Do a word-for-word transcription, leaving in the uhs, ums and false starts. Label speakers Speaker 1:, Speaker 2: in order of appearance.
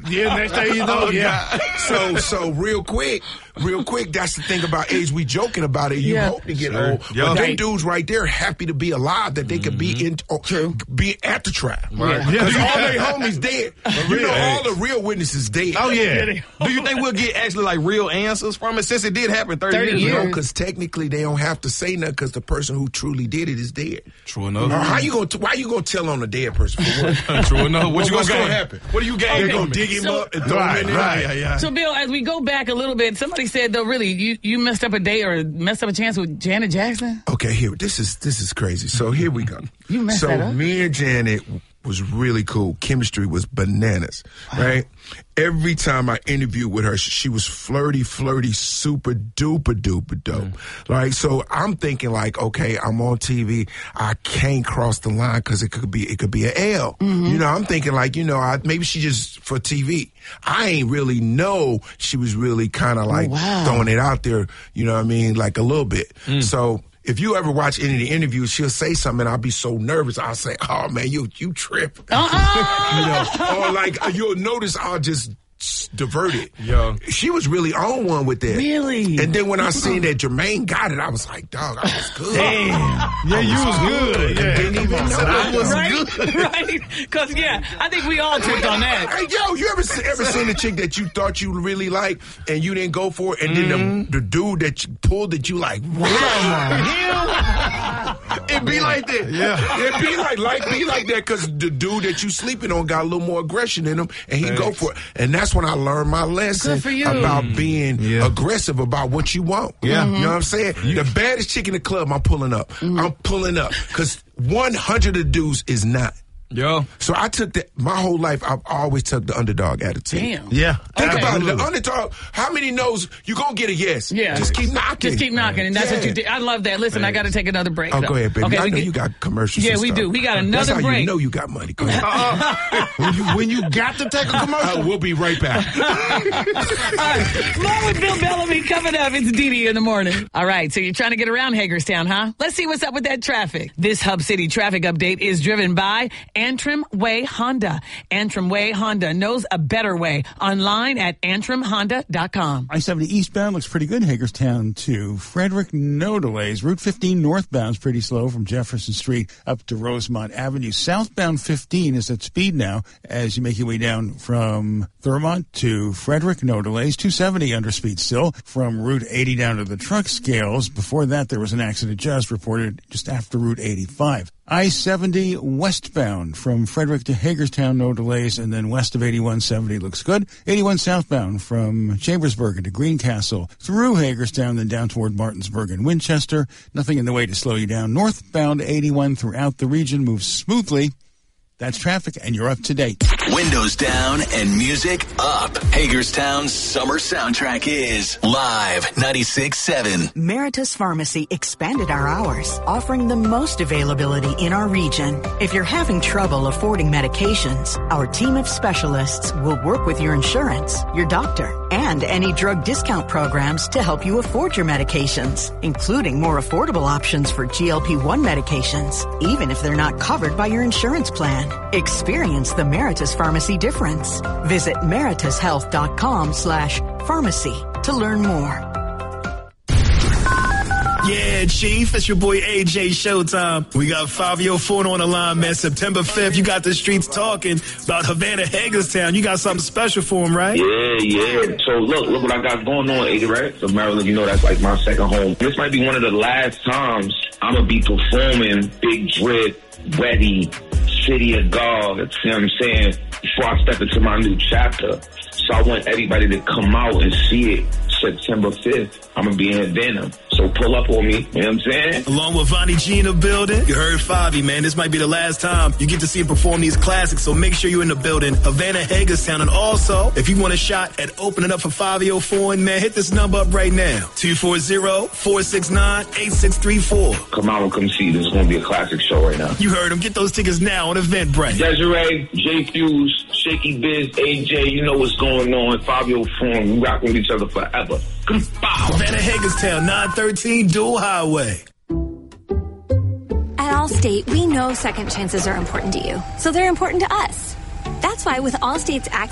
Speaker 1: Yeah, next thing you know, yeah.
Speaker 2: So, so real quick, real quick, that's the thing about age. We joking about it. You
Speaker 3: Yeah.
Speaker 2: hope to get
Speaker 1: Sure.
Speaker 2: old.
Speaker 1: Yeah.
Speaker 2: But them
Speaker 3: Right.
Speaker 2: dudes right there happy to be alive, that they could be in, oh,
Speaker 3: True.
Speaker 2: be at the trial.
Speaker 1: Right.
Speaker 2: Because
Speaker 1: Yeah.
Speaker 2: all their homies dead. You know, all the real witnesses dead.
Speaker 1: Oh, yeah.
Speaker 4: Do you think we'll get actually like real answers from it since it did happen thirty,
Speaker 3: thirty
Speaker 4: years
Speaker 3: years.
Speaker 4: ago?
Speaker 2: No, because technically they don't have to say nothing because the person who truly did it is dead.
Speaker 4: True enough.
Speaker 2: Or how you gonna? T- why you gonna tell on a dead person for what?
Speaker 4: True enough. What
Speaker 2: Well,
Speaker 4: you
Speaker 2: what's
Speaker 4: gonna
Speaker 2: gonna
Speaker 4: gain?
Speaker 2: happen?
Speaker 4: What do you gain?
Speaker 2: They're
Speaker 4: from
Speaker 2: gonna
Speaker 4: it?
Speaker 2: dig him
Speaker 3: So-
Speaker 2: up and throw
Speaker 1: Right,
Speaker 2: him in there.
Speaker 1: right, yeah, yeah.
Speaker 3: So, Bill, as we go back a little bit, somebody said, though, really, you, you messed up a day or messed up a chance with Janet Jackson?
Speaker 2: Okay, here. This is this is crazy. So here we go.
Speaker 3: You messed
Speaker 2: so
Speaker 3: that up.
Speaker 2: me and Janet was really cool. Chemistry was bananas, right? Every time I interviewed with her, she was flirty, flirty, super duper duper dope. Like, so I'm thinking like, okay, I'm on T V. I can't cross the line because it could be it could be an L. You know, I'm thinking like, you know, I, maybe she just for T V. I ain't really know she was really kind of like
Speaker 3: wow.
Speaker 2: throwing it out there. You know what I mean? Like a little bit. So. If you ever watch any of the interviews, she'll say something, and I'll be so nervous. I'll say, "Oh man, you you tripping,"
Speaker 3: Uh-uh.
Speaker 2: you know, or like you'll notice I'll just s- divert it.
Speaker 4: Yeah.
Speaker 2: She was really on one with that.
Speaker 3: Really?
Speaker 2: And then when I seen that Jermaine got it, I was like, "Dog, I was good."
Speaker 1: Damn. Yeah, you was good. Yeah.
Speaker 2: Didn't even know
Speaker 1: I
Speaker 2: it.
Speaker 1: was
Speaker 3: Right?
Speaker 1: good.
Speaker 3: Right? Because, yeah, I think we all tripped on that.
Speaker 2: Hey, yo, you ever se- ever seen a chick that you thought you really liked and you didn't go for it, and then the, the dude that you pulled that you like, wow, it be like that.
Speaker 1: Yeah.
Speaker 2: It be like like be like that because the dude that you sleeping on got a little more aggression in him, and he go for it. And that's when I learned my lesson
Speaker 3: Good for you.
Speaker 2: about being
Speaker 1: Yeah.
Speaker 2: aggressive about what you want.
Speaker 1: Yeah.
Speaker 2: You know what I'm saying? The baddest chick in the club, I'm pulling up. I'm pulling up because one hundred of the dudes is not.
Speaker 4: Yo.
Speaker 2: So I took that my whole life. I've always took the underdog attitude.
Speaker 3: Damn.
Speaker 1: Yeah.
Speaker 2: Think about it.
Speaker 1: Absolutely.
Speaker 2: The underdog. How many knows you gonna get a yes?
Speaker 3: Yeah.
Speaker 2: Just keep knocking.
Speaker 3: Just keep knocking, and that's
Speaker 2: Yeah.
Speaker 3: what you did. I love that. Listen, I got to take another break.
Speaker 2: Oh,
Speaker 3: though.
Speaker 2: go ahead, baby.
Speaker 3: Okay,
Speaker 2: I
Speaker 3: we
Speaker 2: know
Speaker 3: get-
Speaker 2: you got commercials.
Speaker 3: Yeah,
Speaker 2: and
Speaker 3: we
Speaker 2: stuff.
Speaker 3: do. We got
Speaker 2: That's
Speaker 3: another
Speaker 2: how
Speaker 3: break.
Speaker 2: you know you got money. Go ahead.
Speaker 1: when, you, when you got to take a commercial.
Speaker 2: Uh, we'll be right back.
Speaker 3: All right, more with Bill Bellamy coming up. It's Dee Dee in the morning. All right, so you're trying to get around Hagerstown, huh? Let's see what's up with that traffic. This Hub City traffic update is driven by Antrim Way Honda. Antrim Way Honda knows a better way. Online at antrim honda dot com.
Speaker 5: I seventy eastbound looks pretty good. Hagerstown to Frederick, no delays. Route fifteen northbound's pretty slow from Jefferson Street up to Rosemont Avenue. Southbound fifteen is at speed now as you make your way down from Thurmont to Frederick, no delays. two seventy under speed still from Route eighty down to the truck scales. Before that, there was an accident just reported just after Route eighty-five. I seventy westbound from Frederick to Hagerstown, no delays, and then west of eighty-one seventy looks good. eighty-one southbound from Chambersburg to Greencastle through Hagerstown, then down toward Martinsburg and Winchester. Nothing in the way to slow you down. Northbound eighty-one throughout the region moves smoothly. That's traffic, and you're up to date.
Speaker 6: Windows down and music up. Hagerstown's summer soundtrack is Live ninety-six seven.
Speaker 7: Meritus Pharmacy expanded our hours, offering the most availability in our region. If you're having trouble affording medications, our team of specialists will work with your insurance, your doctor, and any drug discount programs to help you afford your medications, including more affordable options for G L P one medications, even if they're not covered by your insurance plan. Experience the Meritus Pharmacy difference. Visit meritus health dot com slash pharmacy to learn more.
Speaker 8: Yeah, Chief, it's your boy A J Showtime. We got Fabio Four on the line, man. September fifth, you got the streets talking about Havana Hagerstown. You got something special for him, right?
Speaker 9: Yeah, yeah. So look, look what I got going on, A J, right? So Maryland, you know that's like my second home. This might be one of the last times I'm going to be performing Big Drip, Wetty, City of God, you know what I'm saying, before I step into my new chapter. So I want everybody to come out and see it September fifth. I'm going to be in Havana. So pull up on me, you know what I'm saying?
Speaker 8: Along with Vonnie G in the building. You heard Favi, man. This might be the last time you get to see him perform these classics, so make sure you're in the building. Havana Hagerstown. And also, if you want a shot at opening up for Fabio Four, man, hit this number up right now. two four zero, four six nine, eight six three four.
Speaker 9: Come out and come see. This is going to be a classic show right now.
Speaker 8: You heard him. Get those tickets now on Eventbrite.
Speaker 9: Desiree, J Fuse, Shaky Biz, A J, you know what's going on. Fabio Four, we rock with each other forever.
Speaker 8: Havana Hagerstown, nine thirteen Dual Highway.
Speaker 10: At Allstate, we know second chances are important to you, so they're important to us. That's why with Allstate's Access